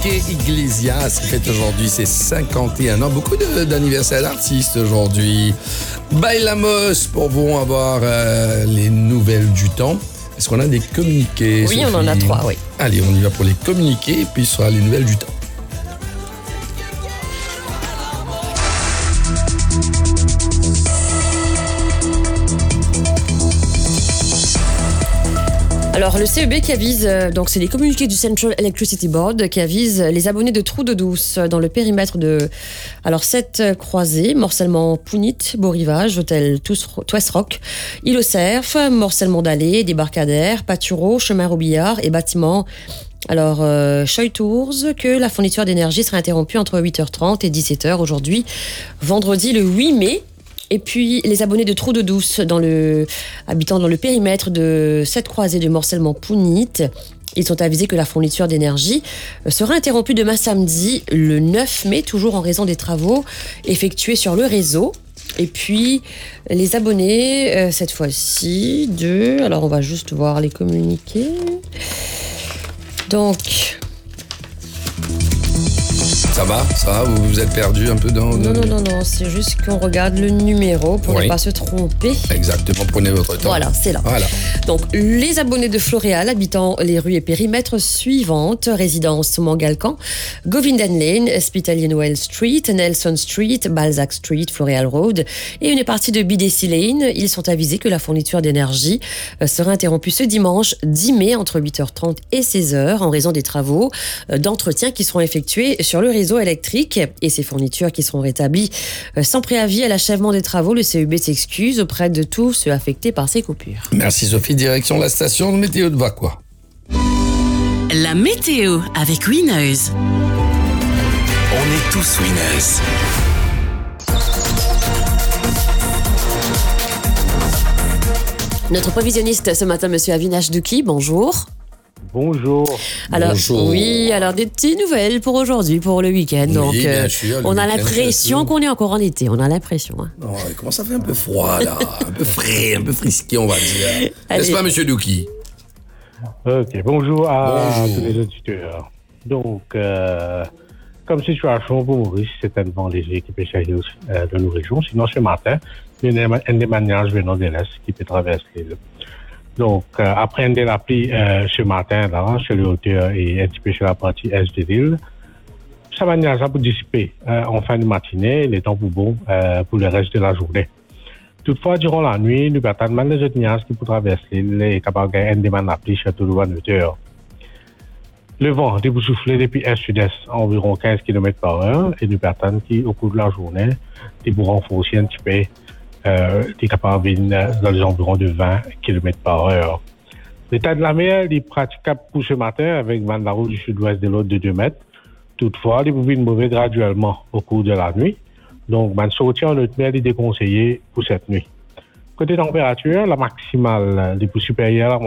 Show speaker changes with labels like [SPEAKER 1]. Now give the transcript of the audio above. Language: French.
[SPEAKER 1] Iglesias qui fête aujourd'hui ses 51 ans. Beaucoup d'anniversaires d'artistes aujourd'hui. Bailamos pour vous avoir les nouvelles du temps. Est-ce qu'on a des communiqués?
[SPEAKER 2] Oui,
[SPEAKER 1] Sophie?
[SPEAKER 2] on en a 3, oui.
[SPEAKER 1] Allez, on y va pour les communiqués et puis ce sera les nouvelles du temps.
[SPEAKER 2] Alors, le CEB qui avise, donc c'est les communiqués du Central Electricity Board qui avisent les abonnés de Trou d'eau douce dans le périmètre de 7 croisées, morcellement Pounit, Beau-Rivage, hôtel Twestrock, Île au Cerf, morcellement d'allées, débarcadère, Patureau, chemin Robillard et bâtiment. Alors, Choy-Tours, que la fourniture d'énergie sera interrompue entre 8h30 et 17h aujourd'hui, vendredi le 8 mai. Et puis, les abonnés de Trou d'eau douce habitant dans le périmètre de 7 croisées de morcellement Pounit, ils sont avisés que la fourniture d'énergie sera interrompue demain samedi, le 9 mai, toujours en raison des travaux effectués sur le réseau. Et puis, les abonnés, cette fois-ci, alors on va juste voir les communiqués. Donc...
[SPEAKER 1] Ça va, vous vous êtes perdu un peu dans...
[SPEAKER 2] Non, c'est juste qu'on regarde le numéro pour ne pas se tromper.
[SPEAKER 1] Exactement, prenez votre temps.
[SPEAKER 2] Voilà, c'est là.
[SPEAKER 1] Voilà.
[SPEAKER 2] Donc, les abonnés de Floréal habitant les rues et périmètres suivantes, résidence Mangalcan, Govindan Lane, Hospitalier Noel Street, Nelson Street, Balzac Street, Floréal Road et une partie de BDC Lane, ils sont avisés que la fourniture d'énergie sera interrompue ce dimanche 10 mai entre 8h30 et 16h en raison des travaux d'entretien qui seront effectués sur le réseau électrique et ces fournitures qui seront rétablies sans préavis à l'achèvement des travaux. Le CEB s'excuse auprès de tous ceux affectés par ces coupures.
[SPEAKER 1] Merci Sophie, direction la station de météo de Vacois.
[SPEAKER 3] La météo avec Winners.
[SPEAKER 4] On est tous winners.
[SPEAKER 2] Notre prévisionniste ce matin, monsieur Avinash Douki, bonjour.
[SPEAKER 5] Bonjour.
[SPEAKER 2] Alors,
[SPEAKER 1] Bonjour.
[SPEAKER 2] oui, alors des petites nouvelles pour aujourd'hui, pour le week-end.
[SPEAKER 1] Oui,
[SPEAKER 2] Donc,
[SPEAKER 1] bien sûr, le
[SPEAKER 2] on a
[SPEAKER 1] week-end,
[SPEAKER 2] l'impression
[SPEAKER 1] surtout.
[SPEAKER 2] qu'on est encore en été. On a l'impression. Hein.
[SPEAKER 1] Oh, il commence à faire un peu froid là, un peu frais, un peu frisqué on va dire.
[SPEAKER 2] Allez.
[SPEAKER 1] N'est-ce pas monsieur Douki?
[SPEAKER 5] Ok, bonjour à
[SPEAKER 1] Bonjour.
[SPEAKER 5] tous les auditeurs. Donc, comme situation pour Maurice, c'est un vent léger qui peut changer de nos régions. Sinon, ce matin, il y a un démagnage venant de l'Est qui peut traverser l'île. Donc, après un de la pluie ce matin, là, sur les hauteurs et un petit peu sur la partie est de l'île, ça va pour dissiper en fin de matinée, les temps pour bon pour le reste de la journée. Toutefois, durant la nuit, nous perdons les autres nuages qui peuvent traverser l'île et capables un déman la pluie sur toute la hauteur. Le vent début souffler depuis est-sud-est à environ 15 km/h et nous perdons qui, au cours de la journée, début renforcer un petit peu. Est capable de venir dans les environs de 20 km/h. L'état de la mer est praticable pour ce matin avec vent de la route du sud-ouest de l'autre de 2 mètres. Toutefois, il peut venir mauvais graduellement au cours de la nuit. Donc, man sortir en haute mer est déconseillé pour cette nuit. Côté température, la maximale est plus supérieure